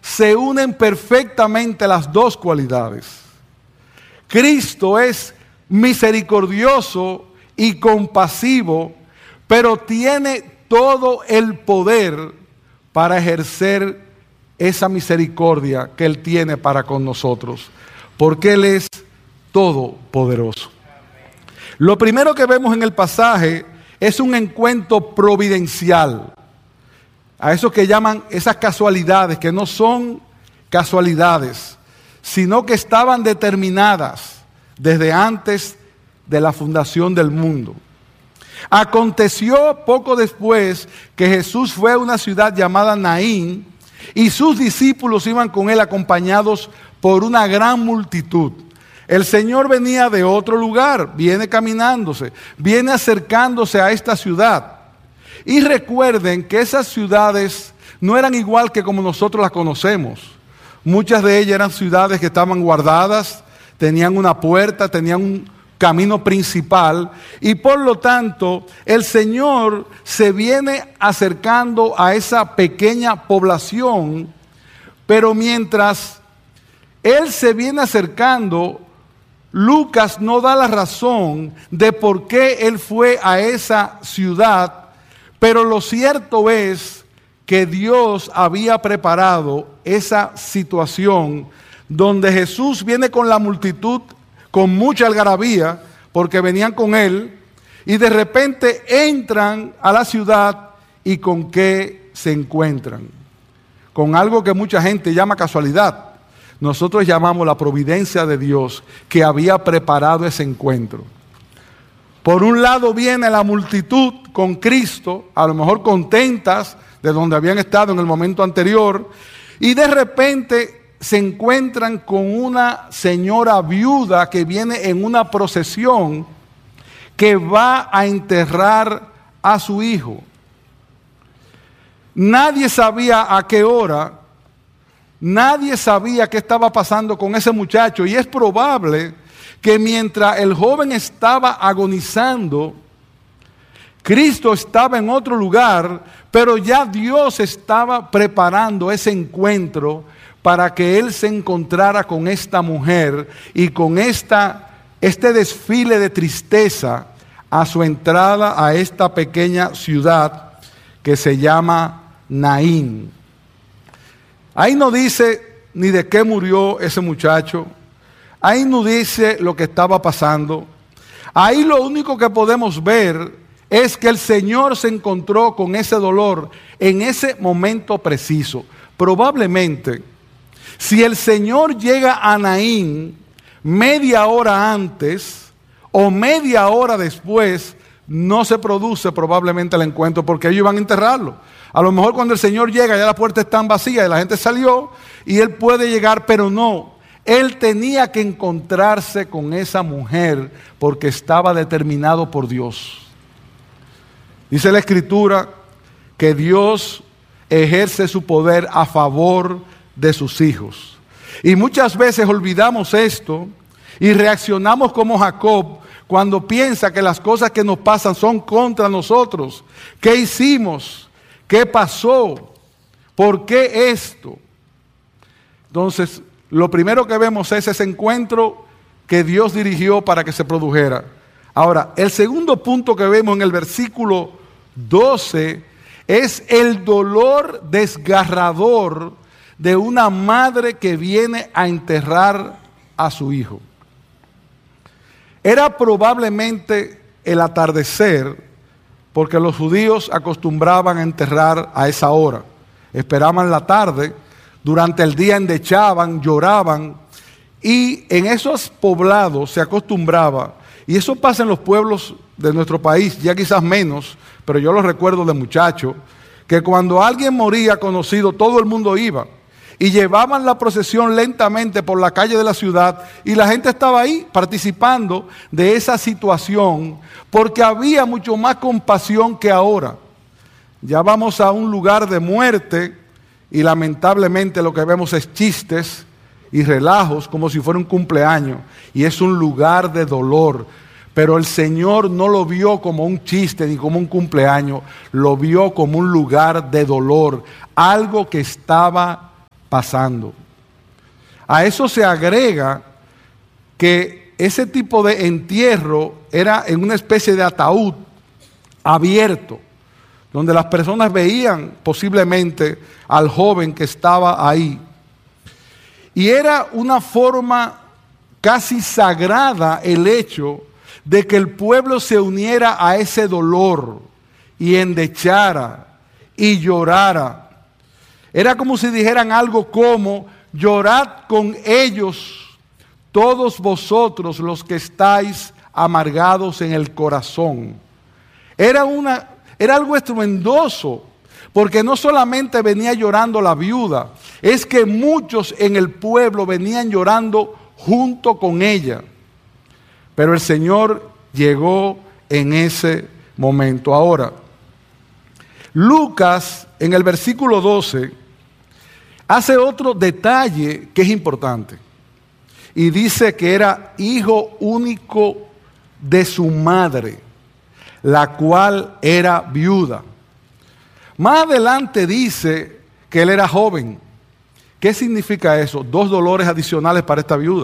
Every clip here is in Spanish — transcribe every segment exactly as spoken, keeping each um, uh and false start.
se unen perfectamente las dos cualidades. Cristo es misericordioso y compasivo, pero tiene todo el poder para ejercer esa misericordia que Él tiene para con nosotros, porque Él es todopoderoso. Lo primero que vemos en el pasaje es un encuentro providencial. A eso que llaman esas casualidades, que no son casualidades, sino que estaban determinadas desde antes de la fundación del mundo. Aconteció poco después que Jesús fue a una ciudad llamada Naín, y sus discípulos iban con él acompañados por una gran multitud. El Señor venía de otro lugar, viene caminándose, viene acercándose a esta ciudad. Y recuerden que esas ciudades no eran igual que como nosotros las conocemos. Muchas de ellas eran ciudades que estaban guardadas, tenían una puerta, tenían un camino principal, y por lo tanto el Señor se viene acercando a esa pequeña población, pero mientras Él se viene acercando, Lucas no da la razón de por qué Él fue a esa ciudad, pero lo cierto es que Dios había preparado esa situación donde Jesús viene con la multitud, con mucha algarabía, porque venían con Él, y de repente entran a la ciudad, y ¿con qué se encuentran? Con algo que mucha gente llama casualidad. Nosotros llamamos la providencia de Dios, que había preparado ese encuentro. Por un lado viene la multitud con Cristo, a lo mejor contentas de donde habían estado en el momento anterior, y de repente se encuentran con una señora viuda que viene en una procesión que va a enterrar a su hijo. Nadie sabía a qué hora, nadie sabía qué estaba pasando con ese muchacho, y es probable que mientras el joven estaba agonizando, Cristo estaba en otro lugar, pero ya Dios estaba preparando ese encuentro para que Él se encontrara con esta mujer y con esta, este desfile de tristeza a su entrada a esta pequeña ciudad que se llama Naín. Ahí no dice ni de qué murió ese muchacho, ahí no dice lo que estaba pasando. Ahí lo único que podemos ver es que el Señor se encontró con ese dolor en ese momento preciso. Probablemente, si el Señor llega a Naín media hora antes o media hora después, no se produce probablemente el encuentro, porque ellos iban a enterrarlo. A lo mejor cuando el Señor llega ya las puertas están vacías y la gente salió y Él puede llegar, pero no. Él tenía que encontrarse con esa mujer porque estaba determinado por Dios. Dice la Escritura que Dios ejerce su poder a favor de sus hijos. Y muchas veces olvidamos esto y reaccionamos como Jacob cuando piensa que las cosas que nos pasan son contra nosotros. ¿Qué hicimos? ¿Qué pasó? ¿Por qué esto? Entonces, lo primero que vemos es ese encuentro que Dios dirigió para que se produjera. Ahora, el segundo punto que vemos en el versículo doce es el dolor desgarrador de una madre que viene a enterrar a su hijo. Era probablemente el atardecer, porque los judíos acostumbraban a enterrar a esa hora. Esperaban la tarde, durante el día endechaban, lloraban, y en esos poblados se acostumbraba, y eso pasa en los pueblos de nuestro país, ya quizás menos, pero yo lo recuerdo de muchacho, que cuando alguien moría conocido, todo el mundo iba, y llevaban la procesión lentamente por la calle de la ciudad, y la gente estaba ahí participando de esa situación, porque había mucho más compasión que ahora. Ya vamos a un lugar de muerte, y lamentablemente lo que vemos es chistes y relajos, como si fuera un cumpleaños, y es un lugar de dolor. Pero el Señor no lo vio como un chiste ni como un cumpleaños, lo vio como un lugar de dolor, algo que estaba pasando. A eso se agrega que ese tipo de entierro era en una especie de ataúd abierto, donde las personas veían posiblemente al joven que estaba ahí. Y era una forma casi sagrada el hecho de que el pueblo se uniera a ese dolor y endechara y llorara. Era como si dijeran algo como: llorad con ellos todos vosotros los que estáis amargados en el corazón. Era, una, era algo estruendoso, porque no solamente venía llorando la viuda, es que muchos en el pueblo venían llorando junto con ella. Pero el Señor llegó en ese momento. Ahora, Lucas en el versículo doce hace otro detalle que es importante. Y dice que era hijo único de su madre, la cual era viuda. Más adelante dice que él era joven. ¿Qué significa eso? Dos dolores adicionales para esta viuda.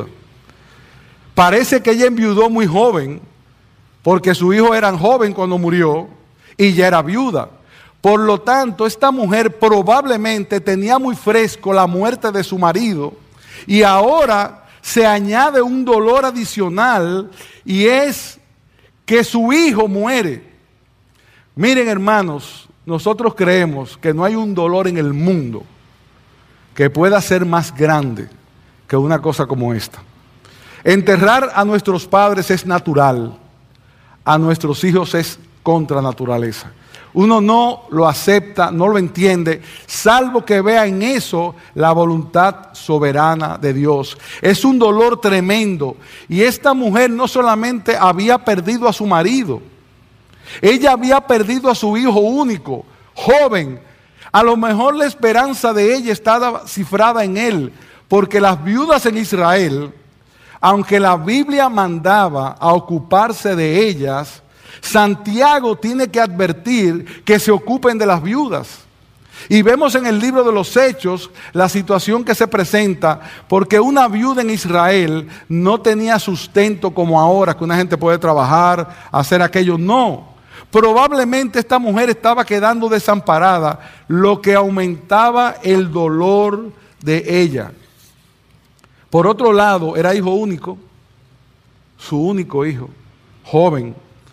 Parece que ella enviudó muy joven, porque su hijo era joven cuando murió y ya era viuda. Por lo tanto, esta mujer probablemente tenía muy fresco la muerte de su marido, y ahora se añade un dolor adicional, y es que su hijo muere. Miren, hermanos, nosotros creemos que no hay un dolor en el mundo que pueda ser más grande que una cosa como esta. Enterrar a nuestros padres es natural, a nuestros hijos es contra naturaleza. Uno no lo acepta, no lo entiende, salvo que vea en eso la voluntad soberana de Dios. Es un dolor tremendo. Y esta mujer no solamente había perdido a su marido, ella había perdido a su hijo único, joven. A lo mejor la esperanza de ella estaba cifrada en él, porque las viudas en Israel, aunque la Biblia mandaba a ocuparse de ellas, Santiago tiene que advertir que se ocupen de las viudas. Y vemos en el libro de los Hechos la situación que se presenta, porque una viuda en Israel no tenía sustento como ahora, que una gente puede trabajar, hacer aquello. No, probablemente esta mujer estaba quedando desamparada, lo que aumentaba el dolor de ella. Por otro lado, era hijo único, su único hijo, joven.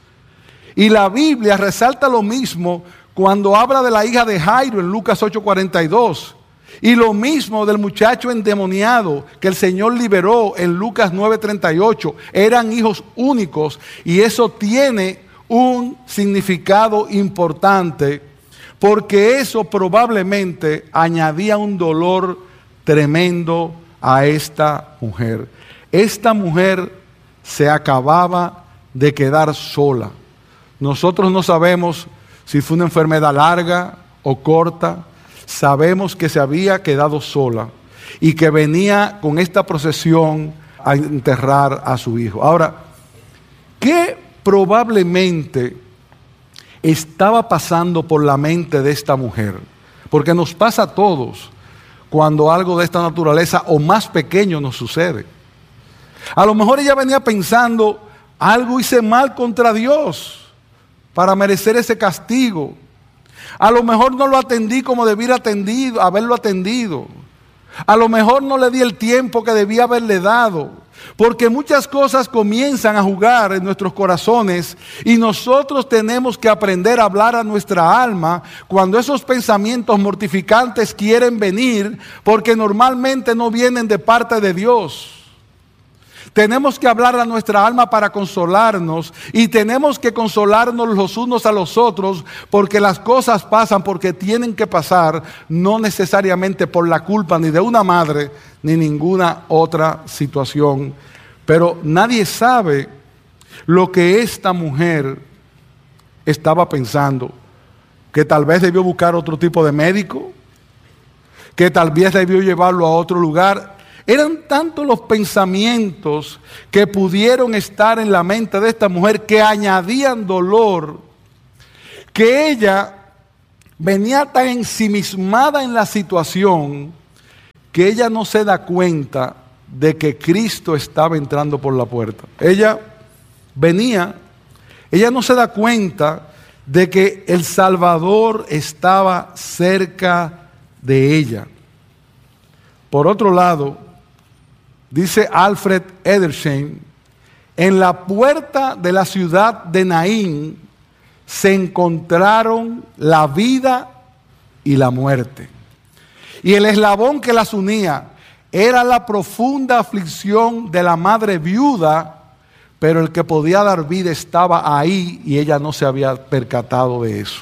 Y la Biblia resalta lo mismo cuando habla de la hija de Jairo en Lucas ocho cuarenta y dos. Y lo mismo del muchacho endemoniado que el Señor liberó en Lucas nueve treinta y ocho. Eran hijos únicos, y eso tiene un significado importante, porque eso probablemente añadía un dolor tremendo a esta mujer. Esta mujer se acababa de quedar sola. Nosotros no sabemos si fue una enfermedad larga o corta. Sabemos que se había quedado sola y que venía con esta procesión a enterrar a su hijo. Ahora, ¿qué probablemente estaba pasando por la mente de esta mujer? Porque nos pasa a todos cuando algo de esta naturaleza o más pequeño nos sucede. A lo mejor ella venía pensando: algo hice mal contra Dios para merecer ese castigo. A lo mejor no lo atendí como debiera atendido, haberlo atendido. A lo mejor no le di el tiempo que debía haberle dado. Porque muchas cosas comienzan a jugar en nuestros corazones, y nosotros tenemos que aprender a hablar a nuestra alma cuando esos pensamientos mortificantes quieren venir, porque normalmente no vienen de parte de Dios. Tenemos que hablar a nuestra alma para consolarnos, y tenemos que consolarnos los unos a los otros, porque las cosas pasan porque tienen que pasar, no necesariamente por la culpa ni de una madre ni ninguna otra situación. Pero nadie sabe lo que esta mujer estaba pensando, que tal vez debió buscar otro tipo de médico, que tal vez debió llevarlo a otro lugar. Eran tantos los pensamientos que pudieron estar en la mente de esta mujer, que añadían dolor, que ella venía tan ensimismada en la situación que ella no se da cuenta de que Cristo estaba entrando por la puerta. Ella venía, ella no se da cuenta de que el Salvador estaba cerca de ella. Por otro lado, dice Alfred Edersheim, en la puerta de la ciudad de Naín se encontraron la vida y la muerte. Y el eslabón que las unía era la profunda aflicción de la madre viuda, pero el que podía dar vida estaba ahí y ella no se había percatado de eso.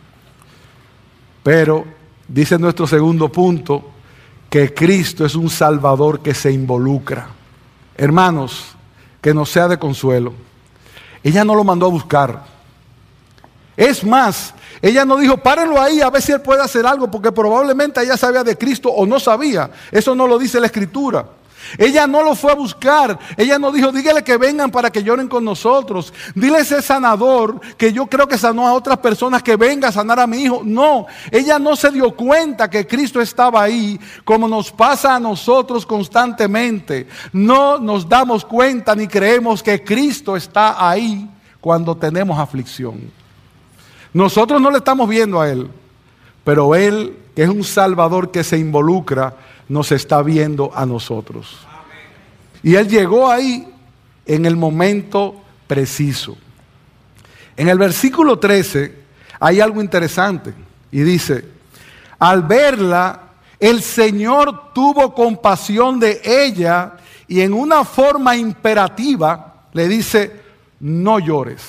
Pero, dice nuestro segundo punto, que Cristo es un Salvador que se involucra. Hermanos, que nos sea de consuelo. Ella no lo mandó a buscar. Es más, ella no dijo, párenlo ahí a ver si él puede hacer algo, porque probablemente ella sabía de Cristo o no sabía. Eso no lo dice la Escritura. Ella no lo fue a buscar. Ella no dijo, dígale que vengan para que lloren con nosotros. Dile a ese sanador que yo creo que sanó a otras personas que venga a sanar a mi hijo. No, ella no se dio cuenta que Cristo estaba ahí, como nos pasa a nosotros constantemente. No nos damos cuenta ni creemos que Cristo está ahí cuando tenemos aflicción. Nosotros no le estamos viendo a Él, pero Él, que es un Salvador que se involucra, nos está viendo a nosotros. Y Él llegó ahí en el momento preciso. En el versículo trece hay algo interesante y dice, al verla, el Señor tuvo compasión de ella y en una forma imperativa le dice, no llores.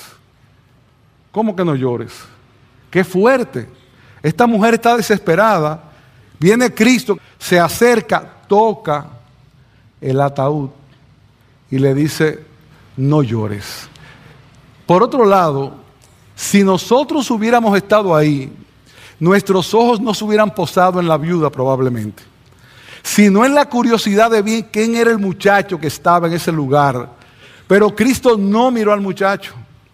¿Cómo que no llores? ¡Qué fuerte! Esta mujer está desesperada. Viene Cristo, se acerca, toca el ataúd y le dice, no llores. Por otro lado, si nosotros hubiéramos estado ahí, nuestros ojos no se hubieran posado en la viuda probablemente, sino en la curiosidad de ver quién era el muchacho que estaba en ese lugar. Pero Cristo no miró al muchacho.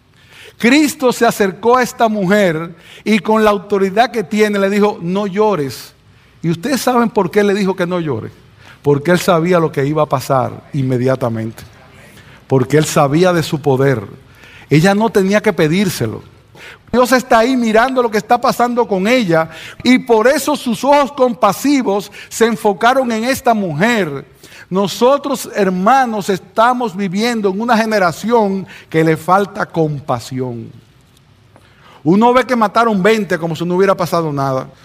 Cristo se acercó a esta mujer y con la autoridad que tiene le dijo, no llores. Y ustedes saben por qué le dijo que no llore. Porque Él sabía lo que iba a pasar inmediatamente. Porque Él sabía de su poder. Ella no tenía que pedírselo. Dios está ahí mirando lo que está pasando con ella y por eso sus ojos compasivos se enfocaron en esta mujer. Nosotros, hermanos, estamos viviendo en una generación que le falta compasión. Uno ve que mataron veinte como si no hubiera pasado nada.